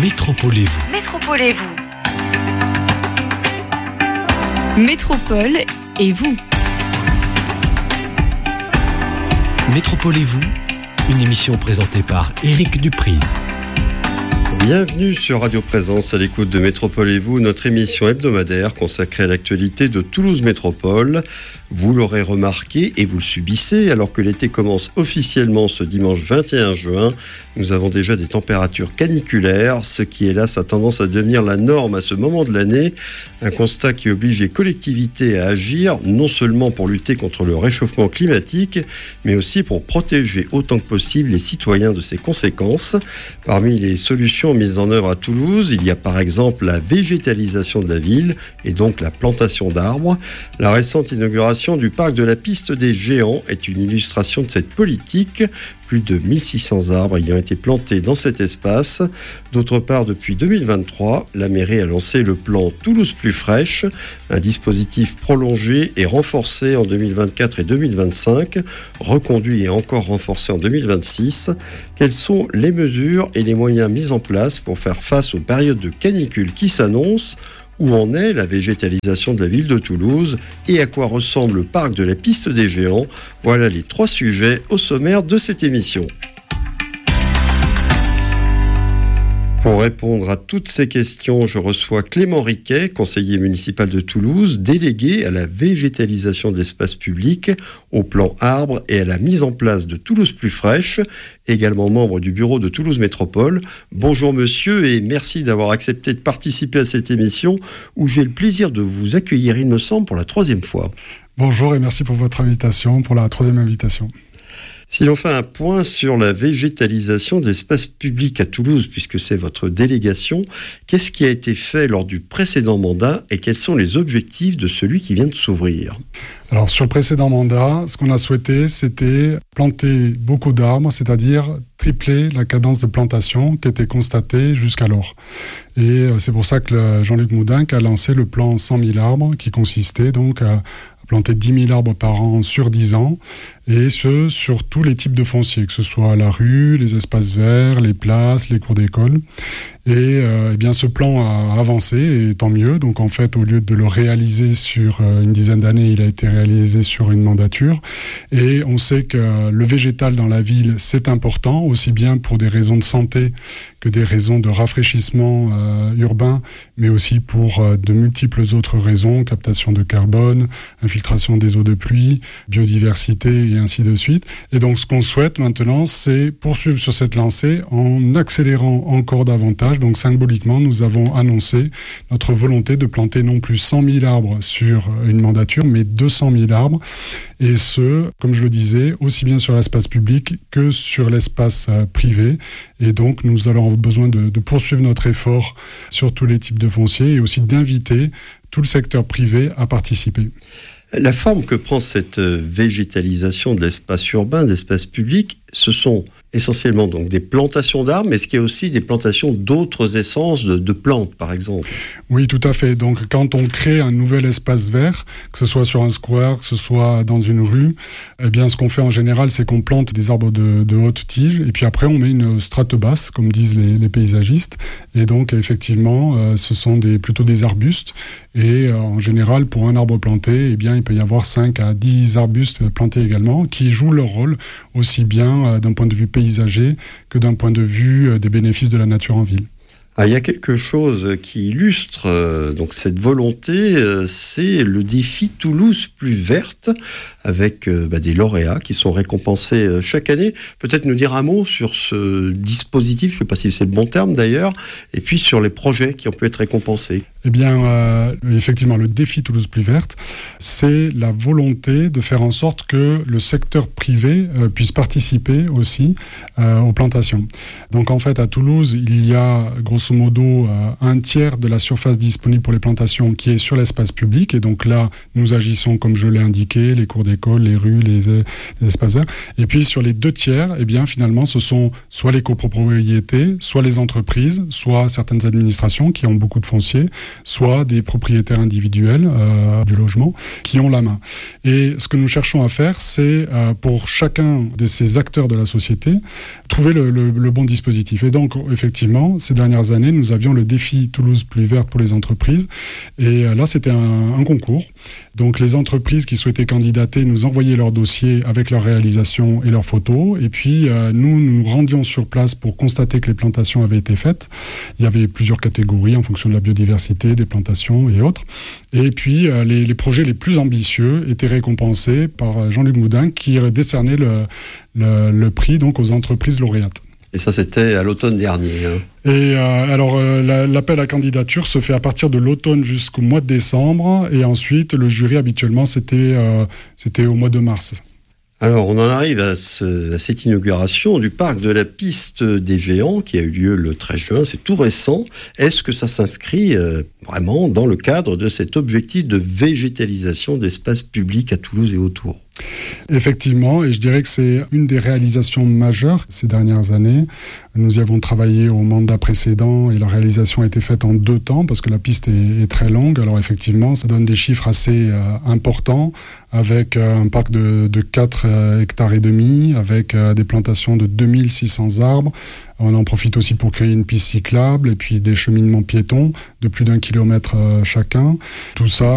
Métropolez-vous. Métropolez-vous. Métropole et vous. Métropolez-vous, une émission présentée par Éric Dupri. Bienvenue sur Radio Présence à l'écoute de Métropolez-vous, notre émission hebdomadaire consacrée à l'actualité de Toulouse Métropole. Vous l'aurez remarqué et vous le subissez, alors que l'été commence officiellement ce dimanche 21 juin, nous avons déjà des températures caniculaires, ce qui hélas a tendance à devenir la norme à ce moment de l'année. Un constat qui oblige les collectivités à agir, non seulement pour lutter contre le réchauffement climatique, mais aussi pour protéger autant que possible les citoyens de ses conséquences. Parmi les solutions mises en œuvre à Toulouse, il y a par exemple la végétalisation de la ville et donc la plantation d'arbres. La récente inauguration du parc de la Piste des Géants est une illustration de cette politique. Plus de 1600 arbres ayant été plantés dans cet espace. D'autre part, depuis 2023, la mairie a lancé le plan Toulouse plus fraîche, un dispositif prolongé et renforcé en 2024 et 2025, reconduit et encore renforcé en 2026. Quelles sont les mesures et les moyens mis en place pour faire face aux périodes de canicule qui s'annoncent ? Où en est la végétalisation de la ville de Toulouse et à quoi ressemble le parc de la Piste des Géants? Voilà les 3 sujets au sommaire de cette émission. Pour répondre à toutes ces questions, je reçois Clément Riquet, conseiller municipal de Toulouse, délégué à la végétalisation de l'espace public, au plan arbre et à la mise en place de Toulouse plus fraîche, également membre du bureau de Toulouse Métropole. Bonjour monsieur et merci d'avoir accepté de participer à cette émission où j'ai le plaisir de vous accueillir, il me semble, pour la 3e fois. Bonjour et merci pour votre invitation, pour la 3e invitation. Si l'on fait un point sur la végétalisation d'espaces publics à Toulouse, puisque c'est votre délégation, qu'est-ce qui a été fait lors du précédent mandat et quels sont les objectifs de celui qui vient de s'ouvrir ? Alors sur le précédent mandat, ce qu'on a souhaité, c'était planter beaucoup d'arbres, c'est-à-dire tripler la cadence de plantation qui était constatée jusqu'alors. Et c'est pour ça que Jean-Luc Moudinque a lancé le plan 100 000 arbres, qui consistait donc à planter 10 000 arbres par an sur 10 ans, et ce, sur tous les types de fonciers, que ce soit la rue, les espaces verts, les places, les cours d'école. Et bien ce plan a avancé, et tant mieux. Donc en fait, au lieu de le réaliser sur une dizaine d'années, il a été réalisé sur une mandature. Et on sait que le végétal dans la ville, c'est important, aussi bien pour des raisons de santé que des raisons de rafraîchissement urbain, mais aussi pour de multiples autres raisons, captation de carbone, infiltration des eaux de pluie, biodiversité et ainsi de suite. Et donc ce qu'on souhaite maintenant, c'est poursuivre sur cette lancée en accélérant encore davantage. Donc symboliquement, nous avons annoncé notre volonté de planter non plus 100 000 arbres sur une mandature, mais 200 000 arbres. Et ce, comme je le disais, aussi bien sur l'espace public que sur l'espace privé. Et donc nous allons avoir besoin de poursuivre notre effort sur tous les types de fonciers et aussi d'inviter tout le secteur privé à participer. La forme que prend cette végétalisation de l'espace urbain, de l'espace public, ce sont essentiellement donc des plantations d'arbres, mais est-ce qu'il y a aussi des plantations d'autres essences de plantes, par exemple ? Oui, tout à fait. Donc, quand on crée un nouvel espace vert, que ce soit sur un square, que ce soit dans une rue, eh bien, ce qu'on fait en général, c'est qu'on plante des arbres de haute tige, et puis après, on met une strate basse, comme disent les paysagistes. Et donc, effectivement, ce sont plutôt des arbustes. Et en général, pour un arbre planté, eh bien, il peut y avoir 5 à 10 arbustes plantés également, qui jouent leur rôle aussi bien d'un point de vue paysager que d'un point de vue des bénéfices de la nature en ville. Ah, il y a quelque chose qui illustre donc cette volonté, c'est le défi Toulouse plus verte, avec des lauréats qui sont récompensés chaque année. Peut-être nous dire un mot sur ce dispositif, je ne sais pas si c'est le bon terme d'ailleurs, et puis sur les projets qui ont pu être récompensés. Eh bien, effectivement, le défi Toulouse plus verte, c'est la volonté de faire en sorte que le secteur privé puisse participer aussi aux plantations. Donc en fait, à Toulouse, il y a grosso modo un tiers de la surface disponible pour les plantations qui est sur l'espace public. Et donc là, nous agissons, comme je l'ai indiqué, les cours d'école, les rues, les espaces verts. Et puis sur les 2 tiers, eh bien, finalement, ce sont soit les copropriétés, soit les entreprises, soit certaines administrations qui ont beaucoup de foncier, soit des propriétaires individuels du logement qui ont la main. Et ce que nous cherchons à faire, c'est pour chacun de ces acteurs de la société, trouver le bon dispositif. Et donc, effectivement, ces dernières années, nous avions le défi Toulouse plus verte pour les entreprises. Et là, c'était un concours. Donc, les entreprises qui souhaitaient candidater nous envoyaient leur dossier avec leurs réalisations et leurs photos. Et puis, nous nous rendions sur place pour constater que les plantations avaient été faites. Il y avait plusieurs catégories en fonction de la biodiversité, des plantations et autres. Et puis, les projets les plus ambitieux étaient récompensés par Jean-Luc Moudin qui décernait le prix donc aux entreprises lauréates. Et ça, c'était à l'automne dernier. Et l'appel à candidature se fait à partir de l'automne jusqu'au mois de décembre. Et ensuite, le jury, habituellement, c'était au mois de mars. Alors, on en arrive à cette inauguration du parc de la Piste des Géants qui a eu lieu le 13 juin. C'est tout récent. Est-ce que ça s'inscrit vraiment dans le cadre de cet objectif de végétalisation d'espaces publics à Toulouse et autour ? Effectivement, et je dirais que c'est une des réalisations majeures ces dernières années. Nous y avons travaillé au mandat précédent et la réalisation a été faite en 2 temps parce que la piste est très longue. Alors effectivement, ça donne des chiffres assez importants avec un parc de 4 hectares et demi, avec des plantations de 2600 arbres. On en profite aussi pour créer une piste cyclable et puis des cheminements piétons de plus d'1 kilomètre chacun. Tout ça